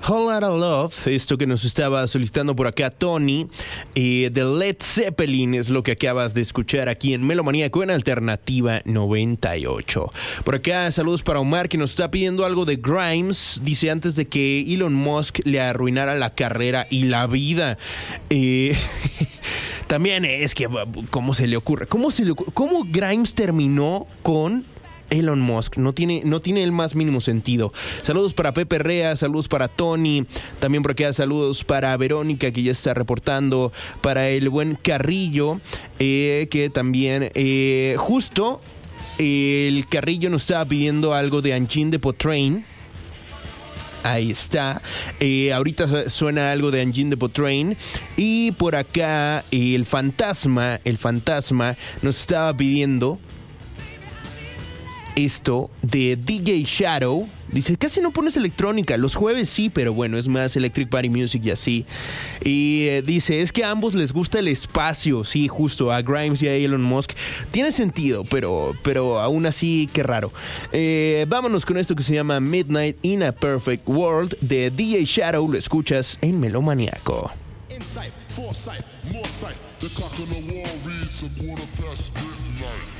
Whole Lotta Love, esto que nos estaba solicitando por acá Tony, de Led Zeppelin es lo que acabas de escuchar aquí en Melomaníaco en Alternativa 98. Por acá saludos para Omar, que nos está pidiendo algo de Grimes. Dice, antes de que Elon Musk le arruinara la carrera y la vida. También es que, ¿cómo se le ocurre? ¿Cómo Grimes terminó con Elon Musk? No tiene el más mínimo sentido. Saludos para Pepe Rea, saludos para Tony, también por acá saludos para Verónica, que ya está reportando, para el buen Carrillo, que también justo el Carrillo nos estaba pidiendo algo de Engine de Potrain. Ahí está. Ahorita suena algo de Engine de Potrain. Y por acá el fantasma nos estaba pidiendo esto de DJ Shadow. Dice, casi no pones electrónica. Los jueves sí, pero bueno, es más Electric Party Music y así. Y dice, es que a ambos les gusta el espacio. Sí, justo, a Grimes y a Elon Musk. Tiene sentido, pero aún así, qué raro. Vámonos con esto que se llama Midnight in a Perfect World de DJ Shadow. Lo escuchas en Melomaníaco. Insight, foresight, more sight. The clock on the wall reads a 1:15 midnight.